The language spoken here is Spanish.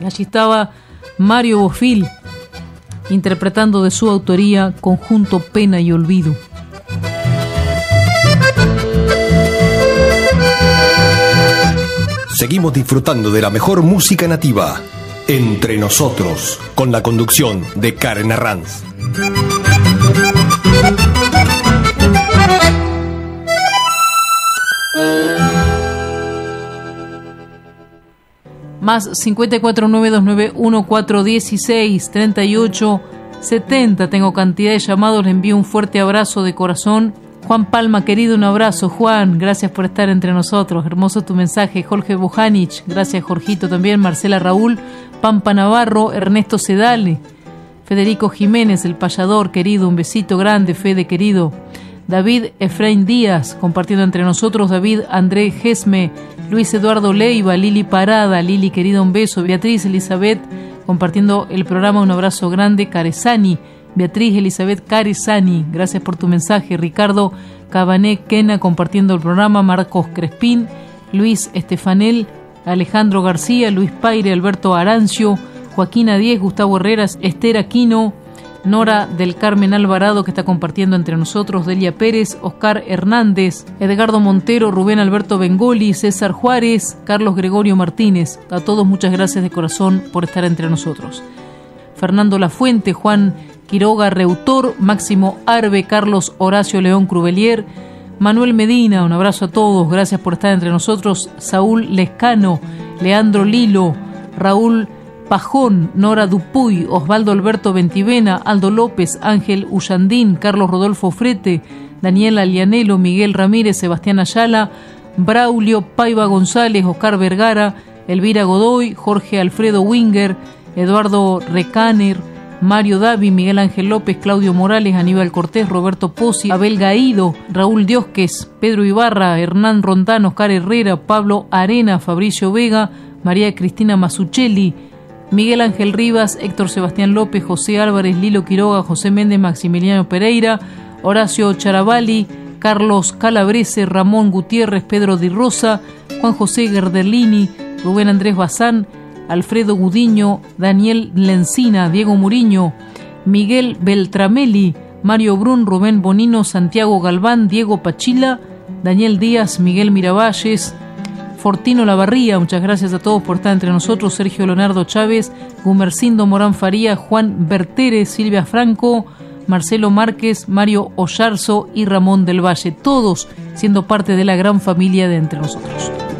Allí estaba Mario Bofill interpretando de su autoría Conjunto Pena y Olvido. Seguimos disfrutando de la mejor música nativa, Entre Nosotros, con la conducción de Karen Arranz. Más 5492914163870. Tengo cantidad de llamados, le envío un fuerte abrazo de corazón. Juan Palma, querido, un abrazo. Juan, gracias por estar entre nosotros. Hermoso tu mensaje. Jorge Bojanic, gracias Jorgito también. Marcela Raúl, Pampa Navarro, Ernesto Sedale, Federico Jiménez, el payador, querido, un besito grande, Fede, querido. David Efraín Díaz, compartiendo entre nosotros. David André Gesme, Luis Eduardo Leiva, Lili Parada, Lili, querido, un beso. Beatriz Elizabeth, compartiendo el programa, un abrazo grande. Caresani, Beatriz Elizabeth Caresani, gracias por tu mensaje. Ricardo Cabané Quena, compartiendo el programa. Marcos Crespín, Luis Estefanel, Alejandro García, Luis Paire, Alberto Arancio, Joaquina Diez, Gustavo Herreras, Esther Aquino, Nora del Carmen Alvarado, que está compartiendo entre nosotros. Delia Pérez, Oscar Hernández, Edgardo Montero, Rubén Alberto Bengoli, César Juárez, Carlos Gregorio Martínez. A todos muchas gracias de corazón por estar entre nosotros. Fernando Lafuente, Juan Quiroga Reutor, Máximo Arbe, Carlos Horacio León Crubelier, Manuel Medina, un abrazo a todos, gracias por estar entre nosotros. Saúl Lescano, Leandro Lilo, Raúl Pajón, Nora Dupuy, Osvaldo Alberto Ventivena, Aldo López, Ángel Ullandín, Carlos Rodolfo Frete, Daniel Alianelo, Miguel Ramírez, Sebastián Ayala, Braulio Paiva González, Oscar Vergara, Elvira Godoy, Jorge Alfredo Winger, Eduardo Recaner, Mario Davi, Miguel Ángel López, Claudio Morales, Aníbal Cortés, Roberto Pozzi, Abel Gaído, Raúl Diosques, Pedro Ibarra, Hernán Rondán, Oscar Herrera, Pablo Arena, Fabricio Vega, María Cristina Masuchelli, Miguel Ángel Rivas, Héctor Sebastián López, José Álvarez, Lilo Quiroga, José Méndez, Maximiliano Pereira, Horacio Charavali, Carlos Calabrese, Ramón Gutiérrez, Pedro Di Rosa, Juan José Gerdelini, Rubén Andrés Bazán, Alfredo Gudiño, Daniel Lencina, Diego Muriño, Miguel Beltramelli, Mario Brun, Rubén Bonino, Santiago Galván, Diego Pachila, Daniel Díaz, Miguel Miravalles, Fortino Lavarría, muchas gracias a todos por estar entre nosotros. Sergio Leonardo Chávez, Gumercindo Morán Faría, Juan Berteres, Silvia Franco, Marcelo Márquez, Mario Ollarzo y Ramón del Valle, todos siendo parte de la gran familia de Entre Nosotros.